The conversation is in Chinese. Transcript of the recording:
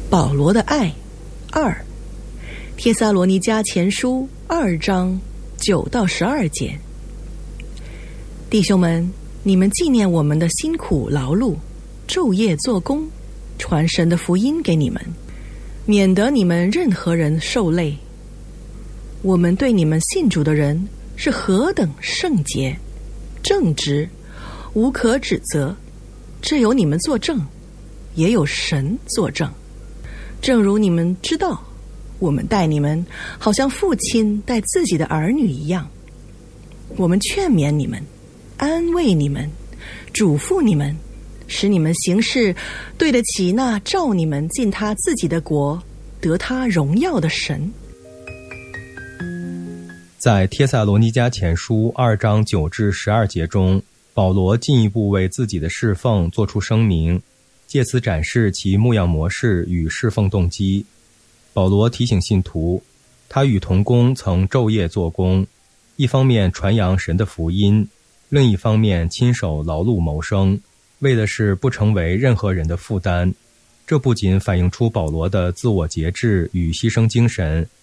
保罗的爱2，帖撒罗尼迦前书2章9到12节。弟兄们，你们纪念我们的辛苦劳碌，昼夜做工，传神的福音给你们，免得你们任何人受累。我们对你们信主的人是何等圣洁、正直，无可指责，这有你们作证，也有神作证。正如你们知道，我们待你们好像父亲待自己的儿女一样。我们劝勉你们，安慰你们，嘱咐你们，使你们行事对得起那召你们进他自己的国，得他荣耀的神。 在帖撒罗尼迦前书2章9至12节中，保罗进一步为自己的侍奉作出声明，借此展示其牧养模式与侍奉动机。保罗提醒信徒，他与同工曾昼夜做工，一方面传扬神的福音，另一方面亲手劳碌谋生，为的是不成为任何人的负担。这不仅反映出保罗的自我节制与牺牲精神，